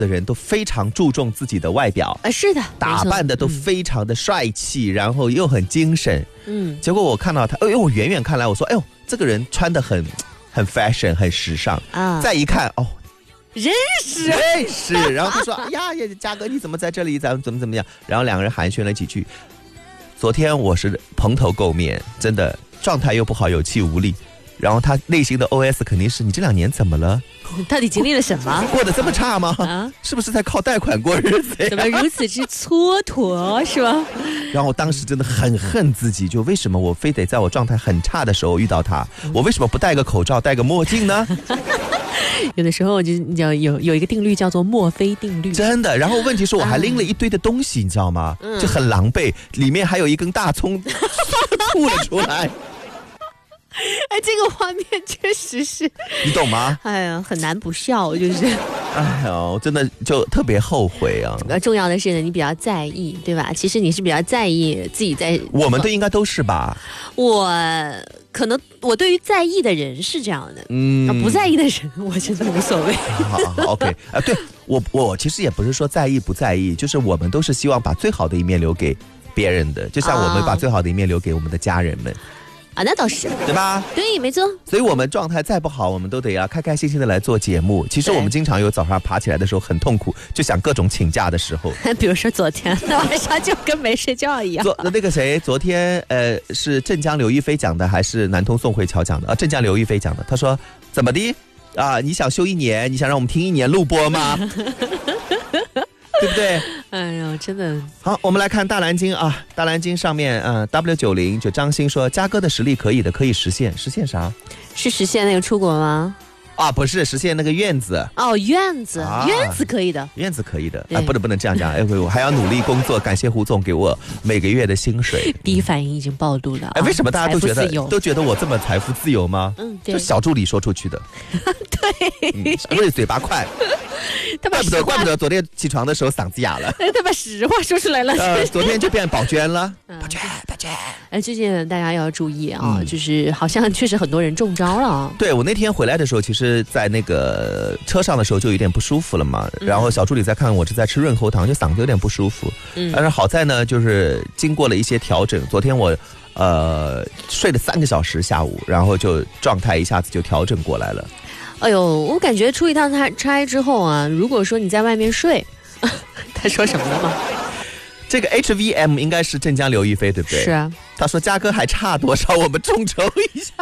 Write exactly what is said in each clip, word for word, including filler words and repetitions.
的人都非常注重自己的外表， 呃，是的， 打扮的都非常的帅气，嗯、然后又很精神。嗯，结果我看到他，哎呦，我远远看来，我说，哎呦，这个人穿得很很 fashion， 很时尚啊。再一看，哦。 认识认识，然后他说：“哎呀呀，嘉哥你怎么在这里？咱们怎么怎么样？”然后两个人寒暄了几句。昨天我是蓬头垢面，真的状态又不好，有气无力。然后他内心的 O S 肯定是：你这两年怎么了？ 到底经历了什么？ 过得这么差吗？啊，是不是在靠贷款过日子呀？ 怎么如此之蹉跎，是吧？ 然后我当时真的很恨自己，就为什么我非得在我状态很差的时候遇到他？我为什么不戴个口罩、戴个墨镜呢？ 有的时候就叫有有一个定律叫做墨菲定律， 真的。然后问题是我还拎了一堆的东西，你知道吗？嗯、就很狼狈，里面还有一根大葱吐了出来。 哎，这个画面确实是， 你懂吗？ 哎呀，很难不笑，就是。 哎呀，我真的就特别后悔啊！ 重要的是呢，你比较在意，对吧？其实你是比较在意自己在， 我们都应该都是吧？ 我可能我对于在意的人是这样的，嗯，不在意的人，我觉得无所谓。 好好 ，OK 啊，对我我其实也不是说在意不在意，就是我们都是希望把最好的一面留给别人的，就像我们把最好的一面留给我们的家人们。 啊，那倒是， 对吧？ 对，没错。 所以我们状态再不好，我们都得要开开心心的来做节目。其实我们经常有早上爬起来的时候很痛苦，就想各种请假的时候。 比如说昨天晚上就跟没睡觉一样。 昨那个谁，昨天呃是镇江刘亦菲讲的，还是南通宋慧乔讲的？啊，镇江刘亦菲讲的。她说怎么的啊？你想休一年？你想让我们听一年录播吗？对不对？ 哎呦，真的好，我们来看大蓝鲸啊，大蓝鲸上面，呃 W 九十 就张欣说，嘉哥的实力可以的，可以实现，实现啥？ 是实现那个出国吗？ 啊，不是实现那个院子哦，院子、啊、院子可以的， 院子可以的，啊，不能不能这样讲，哎，我还要努力工作，感谢胡总给我每个月的薪水。 第一反应已经暴露了， 哎，为什么大家都觉得都觉得我这么财富自由吗？嗯，对，就小助理说出去的， 对， 嗯，因为嘴巴快。怪不得，怪不得昨天起床的时候嗓子哑了。 他把实话说出来了。 呃，昨天就变宝娟了。宝娟，宝娟。 哎，最近大家要注意啊，嗯、就是好像确实很多人中招了啊。 对，我那天回来的时候，其实在那个车上的时候就有点不舒服了嘛。嗯、然后小助理在看我是在吃润喉糖，就嗓子有点不舒服。嗯。但是好在呢，就是经过了一些调整。昨天我呃睡了三个小时下午，然后就状态一下子就调整过来了。 哎呦，我感觉出一趟差差之后啊，如果说你在外面睡，他说什么了吗？ 这个 H V M 应该是镇江刘亦菲，对不对？ 是啊。 他说嘉哥还差多少，我们众筹一下。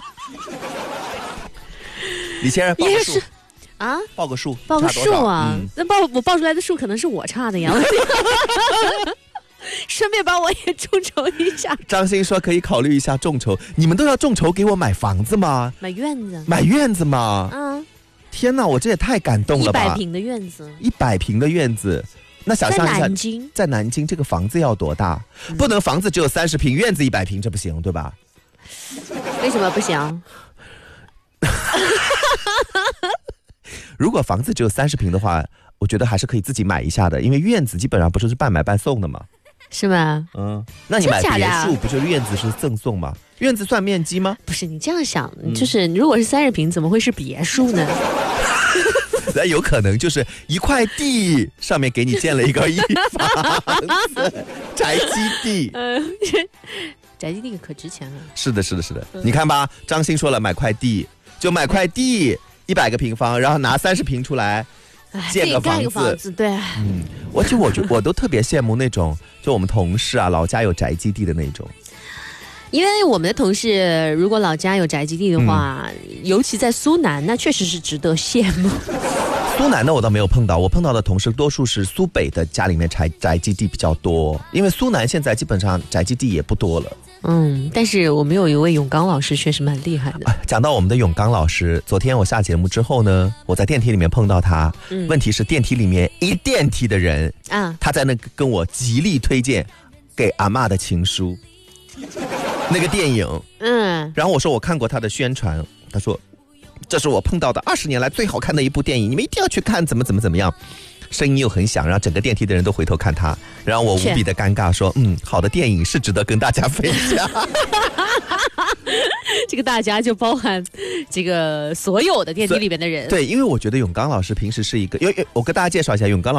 李先生报个数啊， 报个数， 报个数啊，嗯、那报我报出来的数可能是我差的呀。顺便把我也众筹一下。 张欣说可以考虑一下众筹，你们都要众筹给我买房子吗？ 买院子？ 买院子吗？嗯。天哪，我这也太感动了吧！ 一百平的院子， 一百平的院子，那想象一下， 在南京， 在南京这个房子要多大？嗯、不能房子只有三十平，院子一百平，这不行，对吧？ 为什么不行？ 如果房子只有三十平的话，我觉得还是可以自己买一下的，因为院子基本上不是是半买半送的嘛。 是吗？ 嗯，那你买别墅不就是院子是赠送吗？院子算面积吗？ 不是，你这样想，嗯、就是如果是三十平，怎么会是别墅呢？ 那有可能就是一块地上面给你建了一个一房子，宅基地。嗯， 宅基地可值钱了。 是的，是的，是的。嗯、你看吧，张欣说了，买块地就买块地，一百个平方，然后拿三十平出来。建个房子， 房子对， 嗯，我其实我觉我都特别羡慕那种，就我们同事啊，老家有宅基地的那种。 因为我们的同事如果老家有宅基地的话，嗯、尤其在苏南，那确实是值得羡慕。 苏南的我倒没有碰到，我碰到的同事多数是苏北的，家里面宅宅基地比较多，因为苏南现在基本上宅基地也不多了。 嗯，但是我们有一位永刚老师确实蛮厉害的。 讲到我们的永刚老师，昨天我下节目之后呢，我在电梯里面碰到他，嗯、问题是电梯里面一电梯的人啊，他在那跟我极力推荐给阿嬷的情书那个电影，嗯，然后我说我看过他的宣传，他说这是我碰到的二十年来最好看的一部电影，你们一定要去看，怎么怎么怎么样。声音又很响，然后整个电梯的人都回头看他，然后我无比的尴尬说，嗯，好的电影是值得跟大家分享。 这个大家就包含这个所有的电梯里边的人。 对，因为我觉得永刚老师平时是一个，因为我跟大家介绍一下，永刚老师